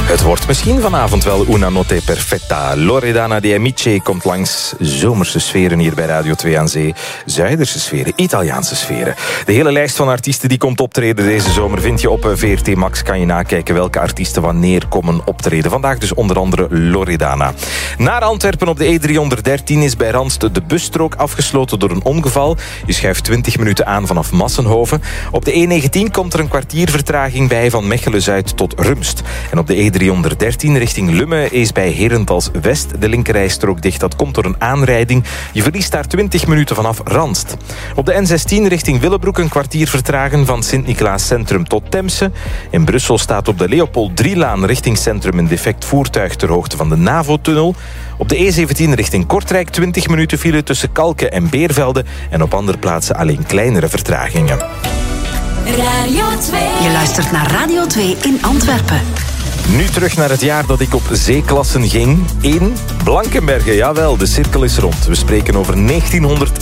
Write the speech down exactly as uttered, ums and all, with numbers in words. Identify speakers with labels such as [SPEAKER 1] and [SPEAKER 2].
[SPEAKER 1] Het wordt misschien vanavond wel una notte perfetta. Loredana de Amici komt langs. Zomerse sferen hier bij Radio twee aan Zee. Zuiderse sferen, Italiaanse sferen. De hele lijst van artiesten die komt optreden deze zomer vind je op V R T Max. Kan je nakijken welke artiesten wanneer komen optreden. Vandaag dus onder andere Loredana. Naar Antwerpen op de E driehonderddertien is bij Randst de busstrook afgesloten door een ongeval. Je schuift twintig minuten aan vanaf Massenhoven. Op de E negentien komt er een kwartier vertraging bij van Mechelen-Zuid tot Rumst. En op de E driehonderddertien richting Lummen is bij Herentals West de linkerrijstrook dicht. Dat komt door een aanrijding. Je verliest daar twintig minuten vanaf Randst. Op de N zestien richting Willebroek een kwartier vertragen van Sint-Niklaas Centrum tot Temse. In Brussel staat op de Leopold drie-laan richting Centrum een defect voertuig ter hoogte van de NAVO-tunnel. Op de E zeventien richting Kortrijk twintig minuten file tussen Kalken en Beervelde. En op andere plaatsen alleen kleinere vertragingen.
[SPEAKER 2] Radio twee.
[SPEAKER 3] Je luistert naar Radio twee in Antwerpen.
[SPEAKER 1] Nu terug naar het jaar dat ik op zeeklassen ging. één. Blankenberge, jawel, de cirkel is rond. We spreken over negentienhonderd